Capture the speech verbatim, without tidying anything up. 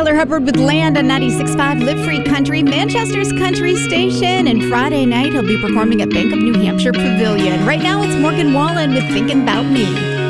Tyler Hubbard with Land on ninety-six point five Live Free Country, Manchester's country station. And Friday night, he'll be performing at Bank of New Hampshire Pavilion. Right now, it's Morgan Wallen with Thinking About Me.